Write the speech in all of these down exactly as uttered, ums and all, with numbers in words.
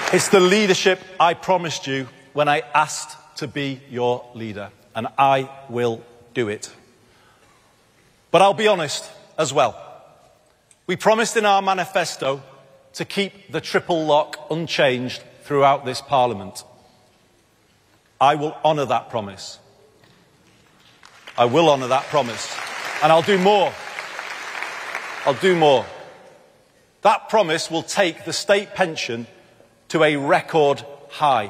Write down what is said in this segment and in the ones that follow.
It's the leadership I promised you when I asked to be your leader, and I will do it. But I'll be honest as well. We promised in our manifesto to keep the triple lock unchanged throughout this Parliament. I will honour that promise. I will honour that promise. And I'll do more. I'll do more. That promise will take the state pension to a record high.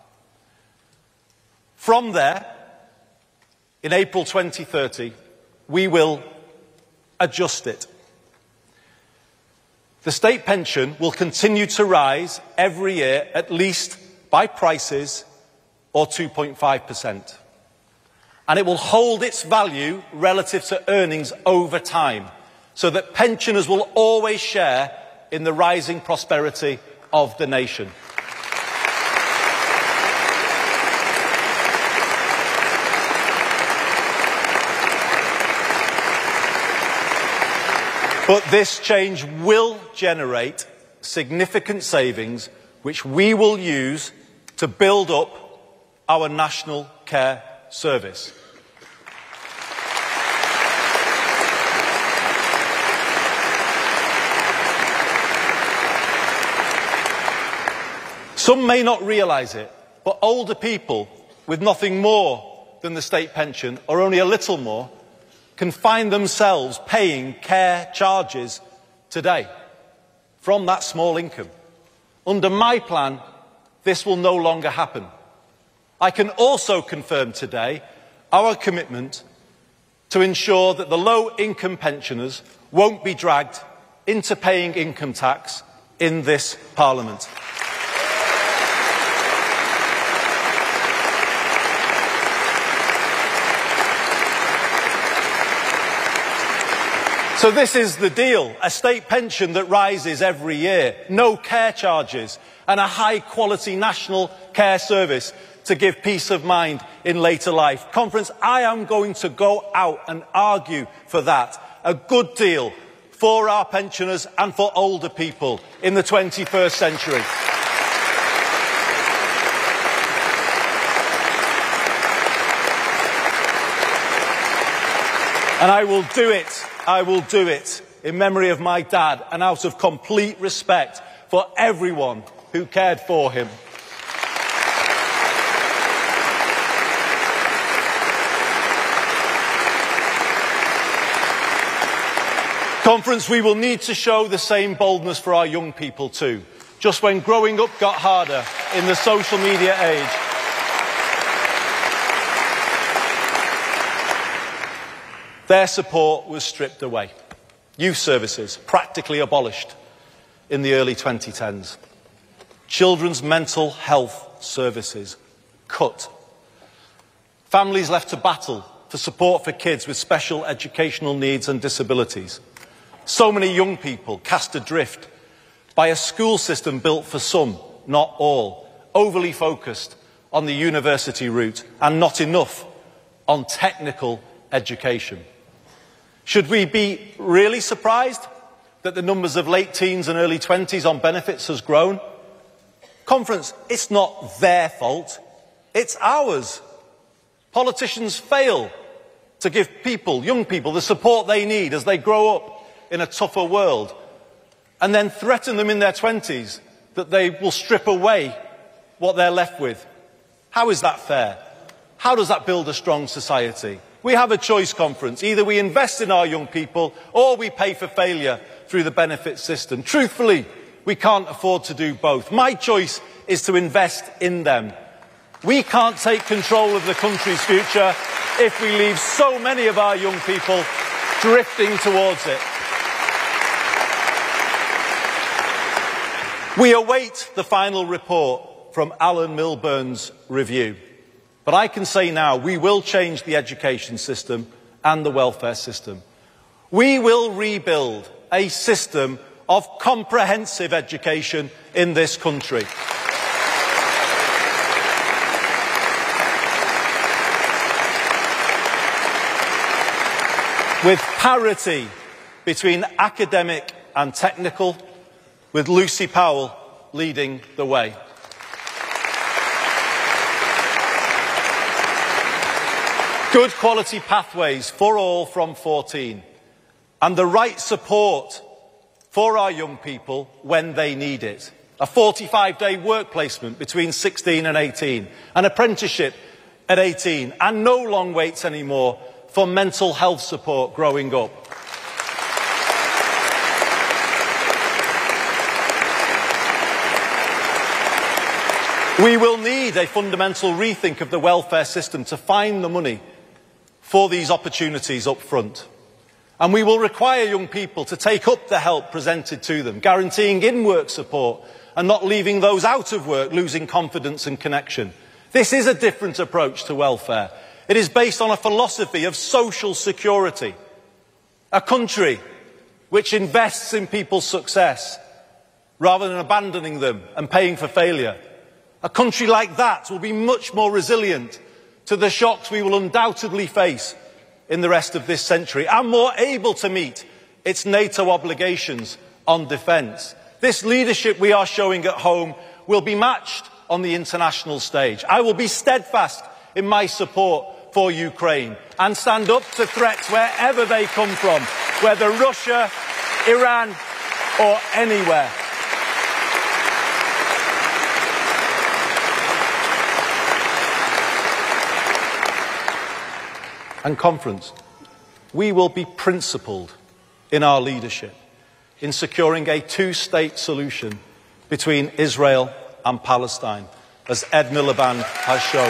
From there, in April twenty thirty, we will adjust it. The state pension will continue to rise every year, at least by prices, or two point five percent. And it will hold its value relative to earnings over time, so that pensioners will always share in the rising prosperity of the nation. But this change will generate significant savings which we will use to build up our National Care Service. Some may not realise it, but older people with nothing more than the state pension, or only a little more, can find themselves paying care charges today from that small income. Under my plan, this will no longer happen. I can also confirm today our commitment to ensure that the low-income pensioners won't be dragged into paying income tax in this Parliament. So this is the deal, a state pension that rises every year, no care charges, and a high-quality national care service to give peace of mind in later life. Conference, I am going to go out and argue for that. A good deal for our pensioners and for older people in the twenty-first century. And I will do it. I will do it in memory of my dad and out of complete respect for everyone who cared for him. Conference, we will need to show the same boldness for our young people too. Just when growing up got harder in the social media age, their support was stripped away. Youth services practically abolished in the early twenty tens. Children's mental health services cut. Families left to battle for support for kids with special educational needs and disabilities. So many young people cast adrift by a school system built for some, not all, overly focused on the university route and not enough on technical education. Should we be really surprised that the numbers of late teens and early twenties on benefits has grown? Conference, it's not their fault, it's ours. Politicians fail to give people, young people, the support they need as they grow up in a tougher world, and then threaten them in their twenties that they will strip away what they're left with. How is that fair? How does that build a strong society? We have a choice, Conference. Either we invest in our young people or we pay for failure through the benefit system. Truthfully, we can't afford to do both. My choice is to invest in them. We can't take control of the country's future if we leave so many of our young people drifting towards it. We await the final report from Alan Milburn's review. But I can say now, we will change the education system and the welfare system. We will rebuild a system of comprehensive education in this country. With parity between academic and technical, with Lucy Powell leading the way. Good quality pathways for all from fourteen, and the right support for our young people when they need it. A forty-five day work placement between sixteen and eighteen, an apprenticeship at eighteen, and no long waits anymore for mental health support growing up. We will need a fundamental rethink of the welfare system to find the money for these opportunities up front. And we will require young people to take up the help presented to them, guaranteeing in-work support and not leaving those out of work losing confidence and connection. This is a different approach to welfare. It is based on a philosophy of social security. A country which invests in people's success rather than abandoning them and paying for failure. A country like that will be much more resilient to the shocks we will undoubtedly face in the rest of this century, and more able to meet its NATO obligations on defence. This leadership we are showing at home will be matched on the international stage. I will be steadfast in my support for Ukraine and stand up to threats wherever they come from, whether Russia, Iran or anywhere. And conference, we will be principled in our leadership in securing a two-state solution between Israel and Palestine, as Ed Miliband has shown.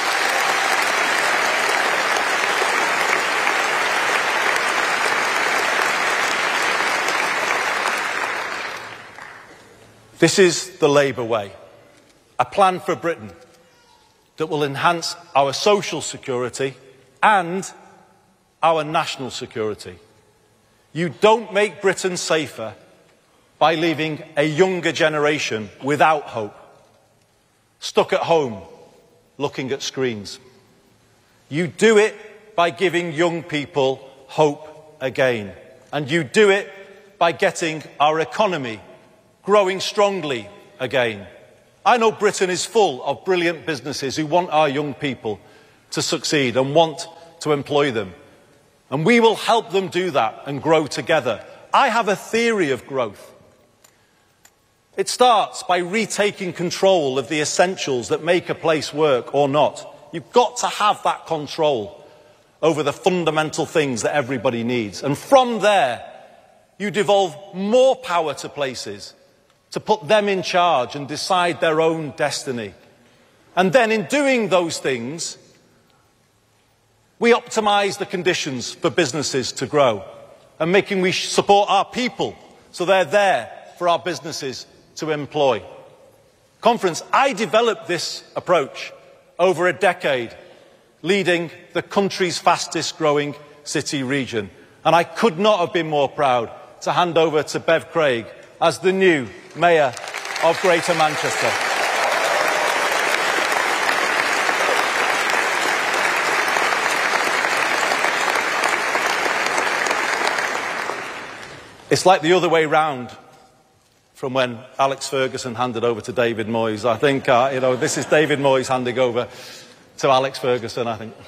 This is the Labour way, a plan for Britain that will enhance our social security and our national security. You don't make Britain safer by leaving a younger generation without hope, stuck at home, looking at screens. You do it by giving young people hope again. And you do it by getting our economy growing strongly again. I know Britain is full of brilliant businesses who want our young people to succeed and want to employ them. And we will help them do that and grow together. I have a theory of growth. It starts by retaking control of the essentials that make a place work or not. You've got to have that control over the fundamental things that everybody needs. And from there, you devolve more power to places to put them in charge and decide their own destiny. And then in doing those things, we optimise the conditions for businesses to grow, and making we support our people so they're there for our businesses to employ. Conference, I developed this approach over a decade, leading the country's fastest growing city region. And I could not have been more proud to hand over to Bev Craig as the new Mayor of Greater Manchester. It's like the other way round from when Alex Ferguson handed over to David Moyes. I think, uh, you know, this is David Moyes handing over to Alex Ferguson, I think.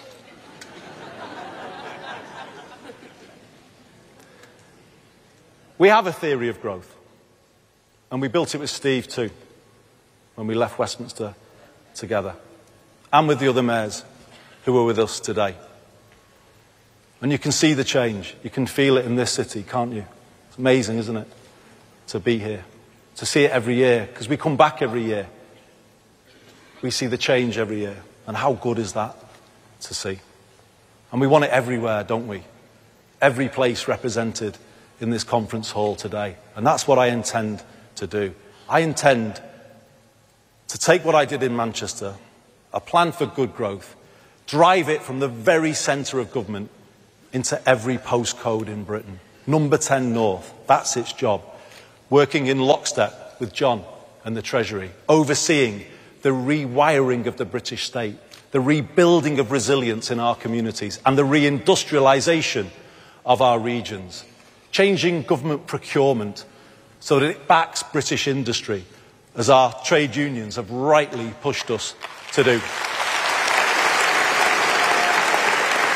We have a theory of growth. And we built it with Steve too, when we left Westminster together. And with the other mayors who are with us today. And you can see the change. You can feel it in this city, can't you? It's amazing, isn't it, to be here, to see it every year, because we come back every year. We see the change every year, and how good is that to see? And we want it everywhere, don't we? Every place represented in this conference hall today. And that's what I intend to do. I intend to take what I did in Manchester, a plan for good growth, drive it from the very centre of government into every postcode in Britain. Number ten North, that's its job. Working in lockstep with John and the Treasury, overseeing the rewiring of the British state, the rebuilding of resilience in our communities, and the reindustrialisation of our regions. Changing government procurement so that it backs British industry, as our trade unions have rightly pushed us to do.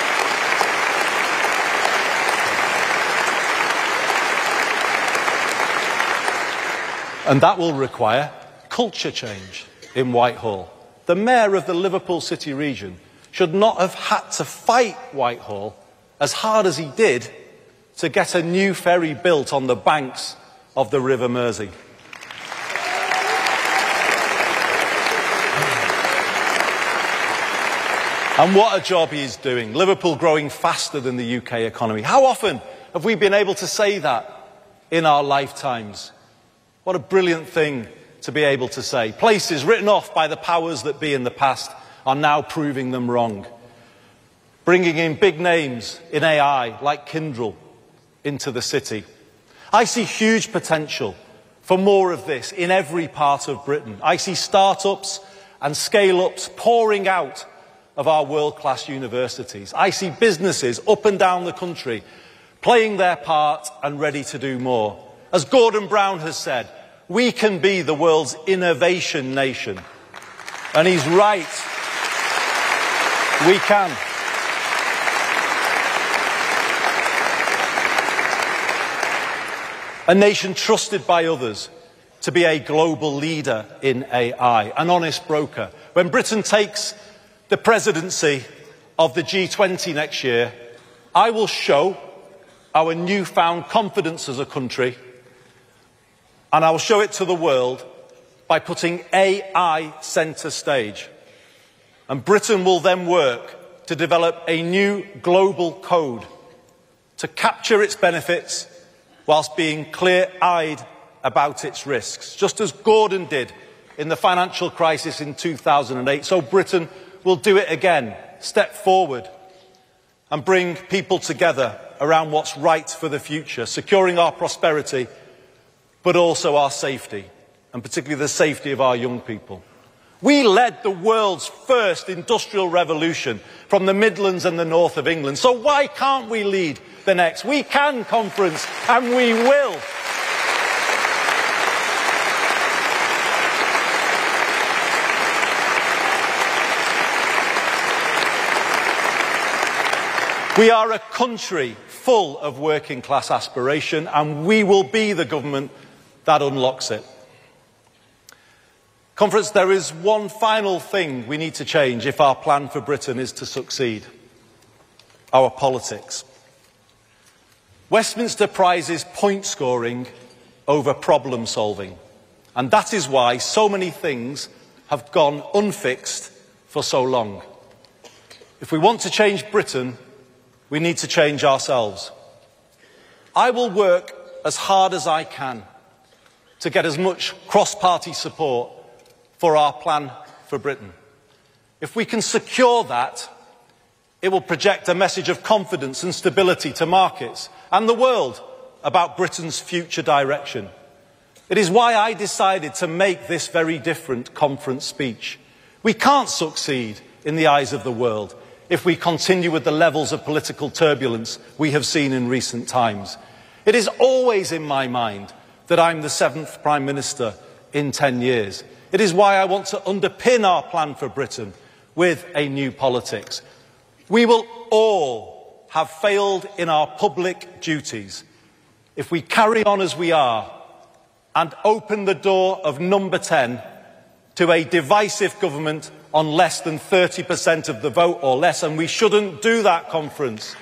And that will require culture change in Whitehall. The mayor of the Liverpool City region should not have had to fight Whitehall as hard as he did to get a new ferry built on the banks of the River Mersey. And what a job he is doing. Liverpool growing faster than the U K economy. How often have we been able to say that in our lifetimes? What a brilliant thing to be able to say. Places written off by the powers that be in the past are now proving them wrong. Bringing in big names in A I like Kyndryl into the city. I see huge potential for more of this in every part of Britain. I see start-ups and scale-ups pouring out of our world-class universities. I see businesses up and down the country playing their part and ready to do more. As Gordon Brown has said, we can be the world's innovation nation. And he's right. We can. A nation trusted by others to be a global leader in A I, an honest broker. When Britain takes the presidency of the G twenty next year, I will show our newfound confidence as a country, and I will show it to the world by putting A I centre stage. And Britain will then work to develop a new global code to capture its benefits whilst being clear-eyed about its risks. Just as Gordon did in the financial crisis in two thousand eight, so Britain will do it again, step forward and bring people together around what's right for the future, securing our prosperity, but also our safety, and particularly the safety of our young people. We led the world's first industrial revolution from the Midlands and the north of England, so why can't we lead the next? We can, conference, and we will. We are a country full of working class aspiration, and we will be the government that unlocks it. Conference, there is one final thing we need to change if our plan for Britain is to succeed: our politics. Westminster prizes point scoring over problem solving, and that is why so many things have gone unfixed for so long. If we want to change Britain, we need to change ourselves. I will work as hard as I can to get as much cross-party support for our plan for Britain. If we can secure that, it will project a message of confidence and stability to markets and the world about Britain's future direction. It is why I decided to make this very different conference speech. We can't succeed in the eyes of the world if we continue with the levels of political turbulence we have seen in recent times. It is always in my mind that I'm the seventh Prime Minister in ten years. It is why I want to underpin our plan for Britain with a new politics. We will all have failed in our public duties if we carry on as we are and open the door of number ten to a divisive government on less than thirty percent of the vote or less, and we shouldn't do that, conference.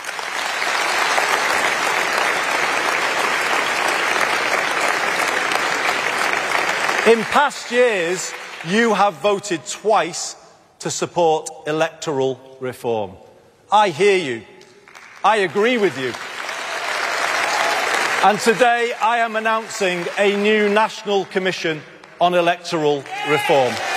In past years, you have voted twice to support electoral reform. I hear you. I agree with you. And today I am announcing a new National Commission on Electoral Reform.